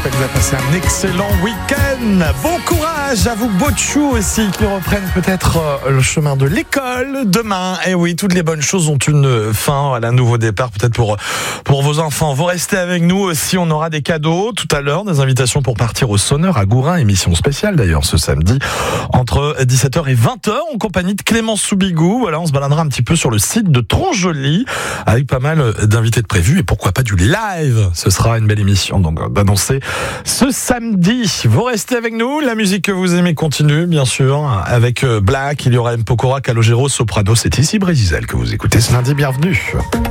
j'espère que vous avez passé un excellent week-end. Bon courage à vous, Botchou aussi, qui reprennent peut-être le chemin de l'école demain. Et oui, toutes les bonnes choses ont une fin. Voilà, un nouveau départ peut-être pour vos enfants. Vous restez avec nous aussi, on aura des cadeaux tout à l'heure, des invitations pour partir au Sonneur à Gourin, émission spéciale d'ailleurs ce samedi, entre 17h et 20h, en compagnie de Clémence Soubigou. Voilà, on se baladera un petit peu sur le site de Tronjoli, avec pas mal d'invités de prévus, et pourquoi pas du live. Ce sera une belle émission donc d'annoncer ce samedi. Vous restez avec nous, la musique que vous aimez continue bien sûr, avec Black, il y aura M. Pokora, Calogero, Soprano. C'est ici Brésil que vous écoutez ce lundi, bienvenue.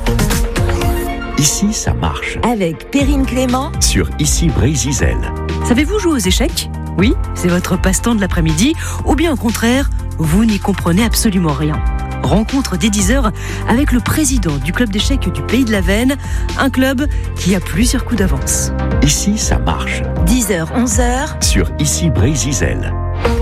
Ici, ça marche. Avec Perrine Clément Sur Ici Brésil. Savez-vous jouer aux échecs ? Oui, c'est votre passe-temps de l'après-midi, ou bien au contraire, vous n'y comprenez absolument rien. Rencontre dès 10h avec le président du club d'échecs du Pays de la Veine, un club qui a plusieurs coups d'avance. Ici, ça marche. 10h, 11h Sur Ici Brésil.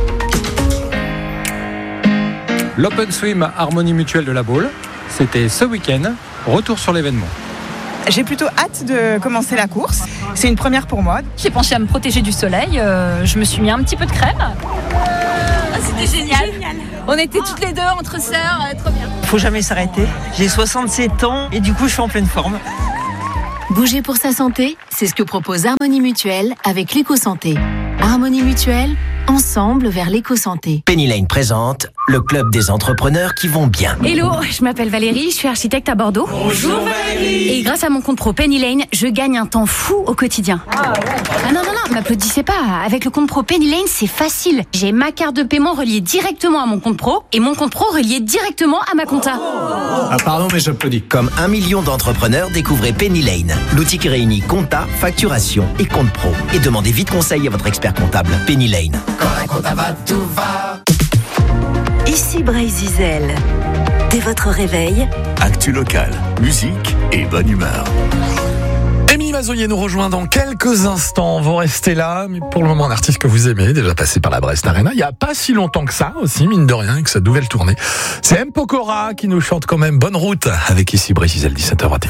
L'Open Swim Harmonie Mutuelle de la Baule, c'était ce week-end. Retour sur l'événement. J'ai plutôt hâte de commencer la course. C'est une première pour moi. J'ai pensé à me protéger du soleil. Je me suis mis un petit peu de crème. C'était génial. On était toutes les deux entre sœurs, trop bien. Faut jamais s'arrêter. J'ai 67 ans et du coup je suis en pleine forme. Bouger pour sa santé, c'est ce que propose Harmonie Mutuelle avec l'éco-santé. Harmonie Mutuelle, ensemble vers l'éco-santé. Penny Lane présente le club des entrepreneurs qui vont bien. Hello, je m'appelle Valérie, je suis architecte à Bordeaux. Bonjour Valérie. Et grâce à mon compte pro Penny Lane, je gagne un temps fou au quotidien. Ah non, m'applaudissez pas. Avec le compte pro Penny Lane, c'est facile. J'ai ma carte de paiement reliée directement à mon compte pro et mon compte pro relié directement à ma compta. Ah pardon, mais j'applaudis. Comme 1 million d'entrepreneurs, découvrez Penny Lane. L'outil qui réunit compta, facturation et compte pro. Et demandez vite conseil à votre expert comptable. Penny Lane. Quand la compta va, tout va. Ici Brésil. Dès votre réveil, Actu locale, musique et bonne humeur. Émilie Mazoyer nous rejoint dans quelques instants. Vous restez là, mais pour le moment, un artiste que vous aimez, déjà passé par la Brest Arena, il n'y a pas si longtemps que ça aussi, mine de rien, avec sa nouvelle tournée. C'est M. Pokora qui nous chante quand même Bonne Route avec ici Brésil 17h21.